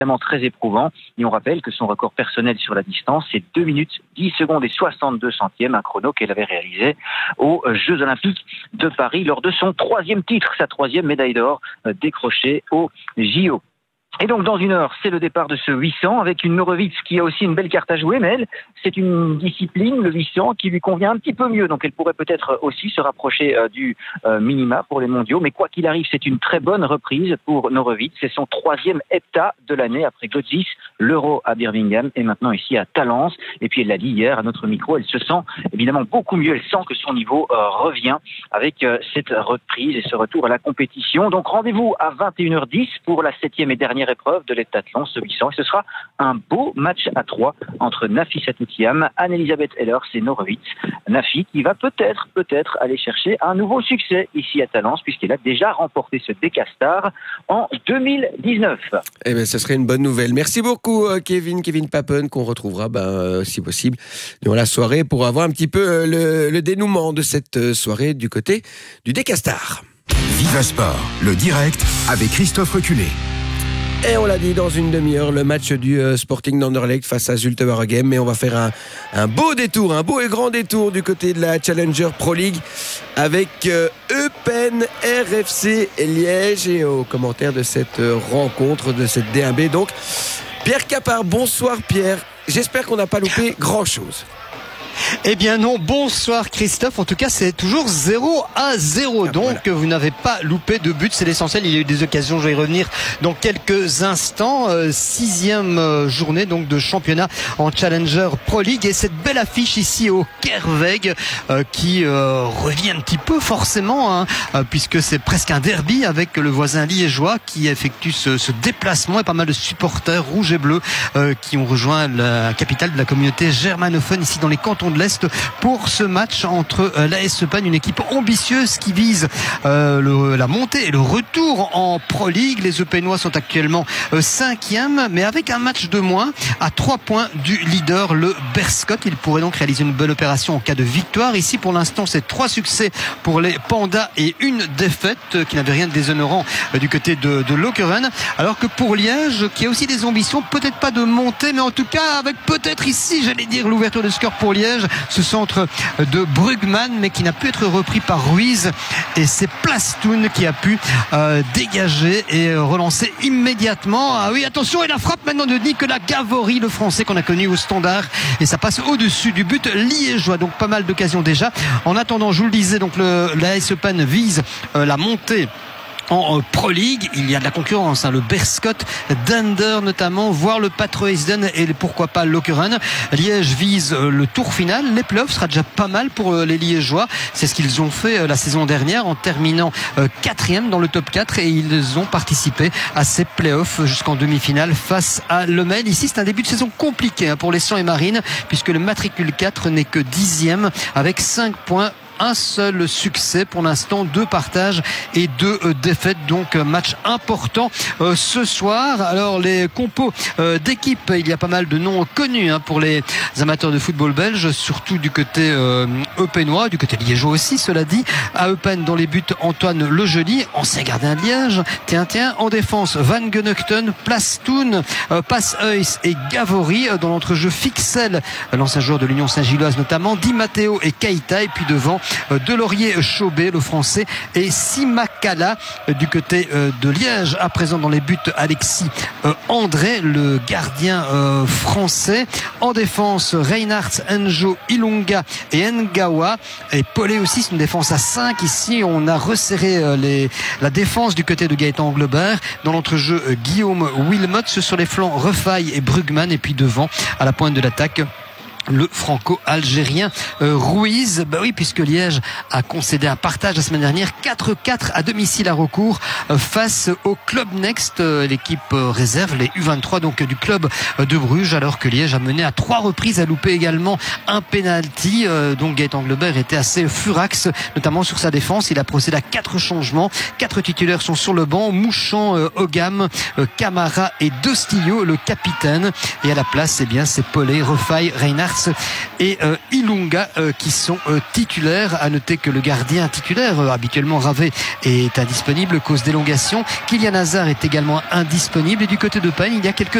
Vraiment très éprouvant. Et on rappelle que son record personnel sur la distance, c'est 2 minutes 10 secondes et 62 centièmes, un chrono qu'elle avait réalisé aux Jeux Olympiques de Paris lors de son 3e titre, sa 3e médaille d'or décrochée au JO. Et donc, dans 1 heure, c'est le départ de ce 800 avec une Norovitz qui a aussi une belle carte à jouer, mais elle, c'est une discipline, le 800, qui lui convient un petit peu mieux. Donc, elle pourrait peut-être aussi se rapprocher du minima pour les mondiaux. Mais quoi qu'il arrive, c'est une très bonne reprise pour Norovitz. C'est son 3e hepta de l'année après Götzis, l'Euro à Birmingham et maintenant ici à Talence. Et puis, elle l'a dit hier à notre micro, elle se sent évidemment beaucoup mieux. Elle sent que son niveau revient avec cette reprise et ce retour à la compétition. Donc, rendez-vous à 21h10 pour la 7e et dernière épreuve de l'heptathlon, ce 800. Et ce sera un beau match à 3 entre Nafisa Toutiam, Anne-Elisabeth Ehlers et Norovitz. Nafi qui va peut-être aller chercher un nouveau succès ici à Talence puisqu'elle a déjà remporté ce Decastar en 2019. Eh bien, ce serait une bonne nouvelle. Merci beaucoup, Kevin Papen, qu'on retrouvera, si possible, durant la soirée pour avoir un petit peu le dénouement de cette soirée du côté du Decastar. Viva Sport, le direct avec Christophe Reculé. Et on l'a dit, dans une demi-heure, le match du Sporting d'Anderlecht face à Zulte Waregem. Mais on va faire un beau détour, un beau et grand détour du côté de la Challenger Pro League avec Eupen RFC Liège. Et au commentaire de cette rencontre, de cette D1B, donc, Pierre Capard. Bonsoir Pierre. J'espère qu'on n'a pas loupé grand-chose. Eh bien non, bonsoir Christophe. En tout cas, c'est toujours 0-0. Donc, voilà. Vous n'avez pas loupé de but, c'est l'essentiel. Il y a eu des occasions, je vais y revenir dans quelques instants. 6e journée donc de championnat en Challenger Pro League. Et cette belle affiche ici au Kerweg qui revient un petit peu forcément, puisque c'est presque un derby avec le voisin liégeois qui effectue ce déplacement et pas mal de supporters rouges et bleus qui ont rejoint la capitale de la communauté germanophone ici dans les cantons de l'Est pour ce match entre l'AS Eupen, une équipe ambitieuse qui vise la montée et le retour en Pro League. Les Eupenois sont actuellement 5e, mais avec un match de moins à 3 points du leader, le Berscott. Il pourrait donc réaliser une belle opération en cas de victoire. Ici, pour l'instant, c'est 3 succès pour les Pandas et une défaite qui n'avait rien de déshonorant du côté de Lokeren. Alors que pour Liège, qui a aussi des ambitions, peut-être pas de monter, mais en tout cas avec peut-être ici, j'allais dire, l'ouverture de score pour Liège. Ce centre de Brugman, mais qui n'a pu être repris par Ruiz, et c'est Plastoun qui a pu dégager et relancer immédiatement. Ah oui, attention, et la frappe maintenant de Nicolas Gavory, le Français qu'on a connu au Standard, et ça passe au-dessus du but liégeois. Donc pas mal d'occasions déjà. En attendant, je vous le disais, donc l'AS Eupen vise la montée en Pro League. Il y a de la concurrence, le Berscott, Dunder notamment, voire le Patroesden et pourquoi pas Lokeren. Liège vise le tour final. Les playoffs sera déjà pas mal pour les Liégeois. C'est ce qu'ils ont fait la saison dernière en terminant 4e dans le top 4, et ils ont participé à ces playoffs jusqu'en demi-finale face à Lommel. Ici, c'est un début de saison compliqué pour les Sangs et Marines, puisque le matricule 4 n'est que 10e avec 5 points. Un seul succès pour l'instant, 2 partages et 2 défaites. Donc match important ce soir. Alors les compos d'équipe, il y a pas mal de noms connus pour les amateurs de football belge, surtout du côté eupenois, du côté liégeois aussi, cela dit. À Eupen, dans les buts, Antoine Legeli, ancien gardien de Liège. Tiens, en défense, Van Geneugten, Plastoun, Pashuis et Gavory. Dans l'entrejeu, Fixel, l'ancien joueur de l'Union Saint-Gilloise notamment, Di Matteo et Keita. Et puis devant, Delorier Chaubet, le Français, et Simakala du côté de Liège. À présent dans les buts, Alexis André, le gardien français. En défense, Reinhardt, Enjo, Ilunga et Ngawa. Et Paulet aussi, c'est une défense à 5. Ici, on a resserré la défense du côté de Gaëtan Anglebert. Dans l'entrejeu, Guillaume Wilmot. Sur les flancs, Refaille et Brugman. Et puis devant, à la pointe de l'attaque, le franco-algérien Ruiz. Oui, puisque Liège a concédé un partage la semaine dernière, 4-4 à domicile à recours face au Club Next, l'équipe réserve, les U23 donc du club de Bruges, alors que Liège a mené à 3 reprises, a loupé également un penalty. Donc Gaëtan Anglebert était assez furax, notamment sur sa défense. Il a procédé à 4 changements. 4 titulaires sont sur le banc: Mouchant, Ogam, Camara et Dostillo, le capitaine. Et à la place, c'est Paulet, Refaille, Reinhardt et Ilunga qui sont titulaires. À noter que le gardien titulaire, habituellement Ravet, est indisponible cause d'élongation. Kylian Hazard est également indisponible. Et du côté de Payne, il y a quelques